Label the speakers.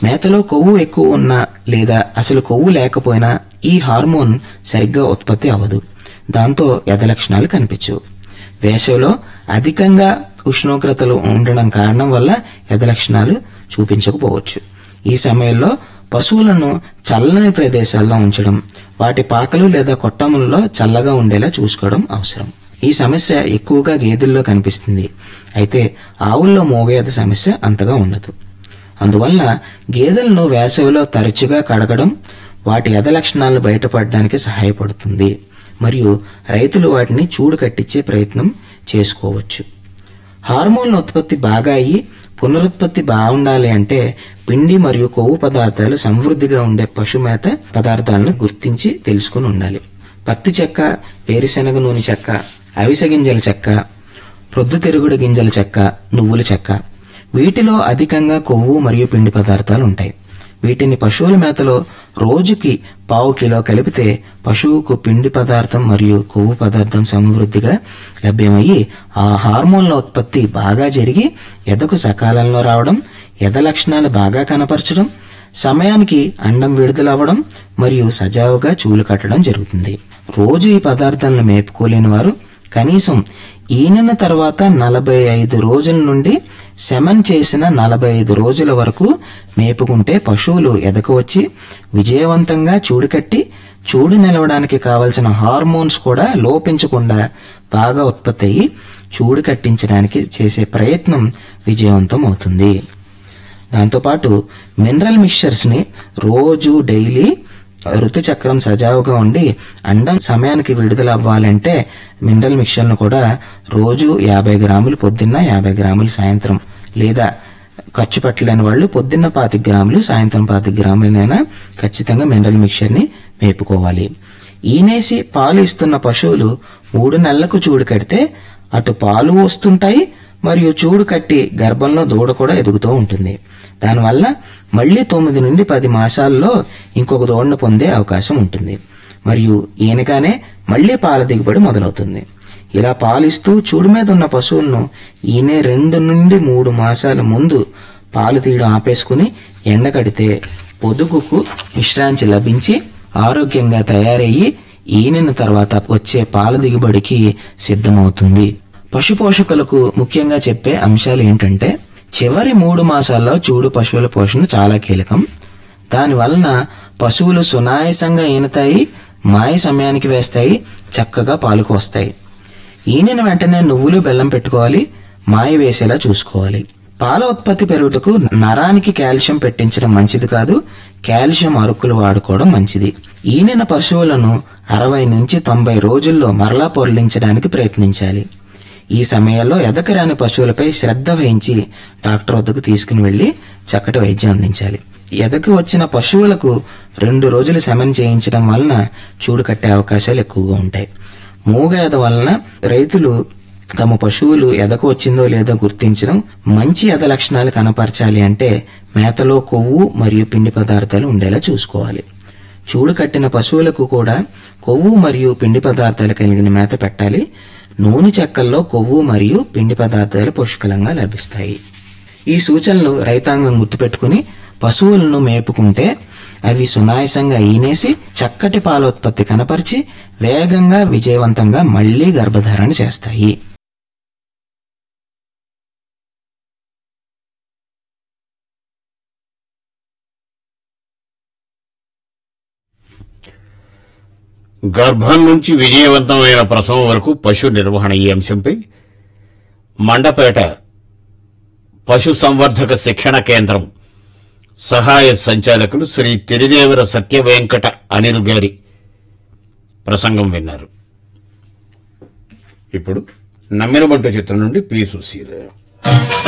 Speaker 1: మేతలో కొవ్వు ఎక్కువ ఉన్నా లేదా అసలు కొవ్వు లేకపోయినా ఈ హార్మోన్ సరిగ్గా ఉత్పత్తి అవ్వదు. దాంతో ఎద లక్షణాలు కనిపించవు. వేసవిలో అధికంగా ఉష్ణోగ్రతలు ఉండడం కారణం వల్ల ఎద లక్షణాలు చూపించకపోవచ్చు. ఈ సమయంలో పశువులను చల్లని ప్రదేశాల్లో ఉంచడం, వాటి పాకలు లేదా కొట్టములలో చల్లగా ఉండేలా చూసుకోవడం అవసరం. ఈ సమస్య ఎక్కువగా గేదెల్లో కనిపిస్తుంది. అయితే ఆవుల్లో మోగేద సమస్య అంతగా ఉండదు. అందువల్ల గేదెలను వేసవిలో తరచుగా కడగడం వాటి ఎద లక్షణాలను బయటపడడానికి సహాయపడుతుంది. మరియు రైతులు వాటిని చూడు కట్టించే ప్రయత్నం చేసుకోవచ్చు. హార్మోన్ల ఉత్పత్తి బాగా అయ్యి పునరుత్పత్తి బాగుండాలి అంటే పిండి మరియు కొవ్వు పదార్థాలు సమృద్ధిగా ఉండే పశుమేత పదార్థాలను గుర్తించి తెలుసుకుని ఉండాలి. పత్తి చెక్క, వేరుశెనగ నూనె చెక్క, అవిసె గింజల చెక్క, ప్రొద్దుతిరుగుడు గింజల చెక్క, నువ్వుల చెక్క, వీటిలో అధికంగా కొవ్వు మరియు పిండి పదార్థాలు ఉంటాయి. వీటిని పశువుల మేతలో రోజుకి 1/4 కిలో కలిపితే పశువుకు పిండి పదార్థం మరియు కొవ్వు పదార్థం సమృద్ధిగా లభ్యమయ్యి ఆ హార్మోన్ల ఉత్పత్తి బాగా జరిగి ఎదకు సకాలంలో రావడం, ఎద లక్షణాలు బాగా కనపరచడం, సమయానికి అండం విడుదలవ్వడం మరియు సజావుగా చూలు కట్టడం జరుగుతుంది. రోజు ఈ పదార్థాలను మేపుకోలేని వారు కనీసం ఈనిన తర్వాత 45 రోజుల నుండి శమన్ చేసిన 45 రోజుల వరకు మేపుకుంటే పశువులు ఎదకు వచ్చి విజయవంతంగా చూడుకట్టి చూడు నిలవడానికి కావలసిన హార్మోన్స్ కూడా లోపించకుండా బాగా ఉత్పత్తి అయ్యి చూడు కట్టించడానికి చేసే ప్రయత్నం విజయవంతం అవుతుంది. దాంతోపాటు మినరల్ మిక్చర్స్ ని రోజు డైలీ ఋతుచక్రం సజావుగా ఉండి అండం సమయానికి విడుదల అవ్వాలంటే మినరల్ మిక్చర్ను కూడా రోజు 50 గ్రాములు పొద్దున్న, 50 గ్రాములు సాయంత్రం, లేదా ఖర్చు పెట్టలేని వాళ్ళు పొద్దున్న 25 గ్రాములు, సాయంత్రం 25 గ్రాములైనా ఖచ్చితంగా మినరల్ మిక్చర్ ని మేపుకోవాలి. ఈనేసి పాలు ఇస్తున్న పశువులు 3 నెలలకు చూడు కడితే అటు పాలు వస్తుంటాయి మరియు చూడు కట్టి గర్భంలో దూడ కూడా ఎదుగుతూ ఉంటుంది. దానివల్ల మళ్లీ 9 నుండి 10 మాసాల్లో ఇంకొక దూడను పొందే అవకాశం ఉంటుంది మరియు ఈయనగానే మళ్లీ పాల దిగుబడి మొదలవుతుంది. ఇలా పాలిస్తూ చూడు మీద ఉన్న పశువులను ఈయనే 2 నుండి 3 మాసాల ముందు పాలు తీయడం ఆపేసుకుని ఎండకడితే పొదుగుకు విశ్రాంతి లభించి ఆరోగ్యంగా తయారయ్యి ఈనిన తర్వాత వచ్చే పాల దిగుబడికి సిద్ధమవుతుంది. పశుపోషకులకు ముఖ్యంగా చెప్పే అంశాలు ఏంటంటే, చివరి 3 మాసాల్లో చూడు పశువుల పోషణ చాలా కీలకం. దానివలన పశువులు సునాయాసంగా ఈనతాయి, మాయ సమయానికి వేస్తాయి, చక్కగా పాలకు వస్తాయి. ఈనిన వెంటనే నువ్వులు, బెల్లం పెట్టుకోవాలి, మాయ వేసేలా చూసుకోవాలి. పాల ఉత్పత్తి పెరుగుటకు నరానికి కాల్షియం పెట్టించడం మంచిది కాదు, కాల్షియం అరుకులు వాడుకోవడం మంచిది. ఈనిన పశువులను 60 నుంచి 90 రోజుల్లో మరలా పొరలించడానికి ప్రయత్నించాలి. ఈ సమయంలో ఎదకరాని పశువులపై శ్రద్ధ వహించి డాక్టర్ వద్దకు తీసుకుని వెళ్లి చక్కటి వైద్యం అందించాలి. ఎదకు వచ్చిన పశువులకు 2 రోజులు శమనం చేయించడం వలన చూడు కట్టే అవకాశాలు ఎక్కువగా ఉంటాయి. మూగ ఎద వలన రైతులు తమ పశువులు ఎదకు వచ్చిందో లేదో గుర్తించడం, మంచి ఎద లక్షణాలు కనపరచాలి అంటే మేతలో కొవ్వు మరియు పిండి పదార్థాలు ఉండేలా చూసుకోవాలి. చూడు కట్టిన పశువులకు కూడా కొవ్వు మరియు పిండి పదార్థాలు కలిగిన మేత పెట్టాలి. నూనె చెక్కల్లో కొవ్వు మరియు పిండి పదార్థాలు పుష్కలంగా లభిస్తాయి. ఈ సూచనలు రైతాంగం గుర్తుపెట్టుకుని పశువులను మేపుకుంటే అవి సునాయాసంగా ఈనేసి చక్కటి పాలోత్పత్తి కనపరిచి వేగంగా విజయవంతంగా మళ్లీ గర్భధారణ చేస్తాయి.
Speaker 2: గర్భం నుంచి విజయవంతమైన ప్రసవం వరకు పశు నిర్వహణ ఈ అంశంపై మండపేట పశు సంవర్ధక శిక్షణ కేంద్రం సహాయ సంచాలకులు శ్రీ తిరిదేవర సత్యవేంకట అనిల్ గారి ప్రసంగం విన్నారు. ఇప్పుడు నమ్మినబంటు చిత్రం నుండి పి. సుశీల.